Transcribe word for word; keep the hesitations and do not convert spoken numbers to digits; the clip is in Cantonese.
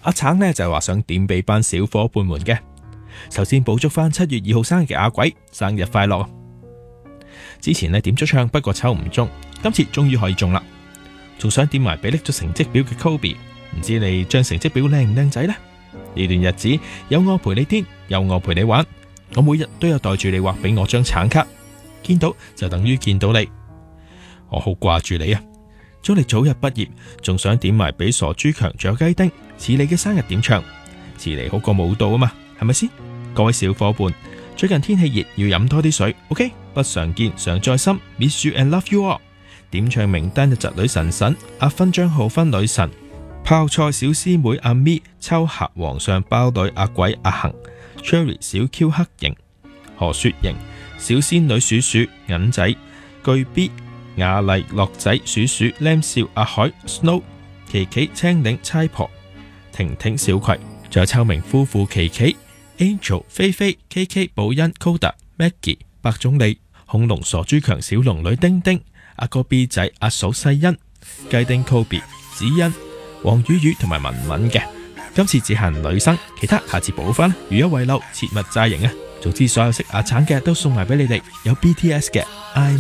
阿橙呢就話想點俾班小伙伴們嘅。首先補祝翻七月二號生日嘅阿鬼生日快樂。之前呢點咗唱，不過抽唔中，今次終於可以中啦。仲想點埋俾拎咗成績表嘅 Kobe， 唔知你張成績表靚唔靚仔呢？呢段日子有我陪你癲，有我陪你玩，我每日都有袋住你畫俾我張橙卡，見到就等於見到你，我好掛住你啊！祝你早日畢業，仲想點埋俾傻豬強仲有雞丁，似你嘅生日點唱，遲嚟好過冇到啊嘛，係咪先？各位小伙伴，最近天氣熱，要飲多啲水 ，OK？ 不常見，常在心 ，Miss you and love you all。點唱名單嘅侄女神神，阿芬張浩芬女神，泡菜小師妹阿咪，秋客皇上包女阿鬼阿恒 ，Cherry 小 Q 黑型，何雪瑩，小仙女鼠鼠銀仔，巨 B。雅麗樂仔鼠鼠 Lam 少阿海 Snow 琪琪青嶺差婆婷婷小葵，仲有秋明夫婦琪琪 Angel 菲菲 K K 寶欣 Koda Maggie 白總理恐龍傻豬強小龍女丁丁阿哥 B 仔阿嫂西欣雞丁 Kobe 子欣黃雨雨同埋文文嘅。今次只限女生，其他下次補翻，如有遺漏切勿詐型啊！總之所有識阿橙嘅都送埋俾你哋，有 B T S 嘅 I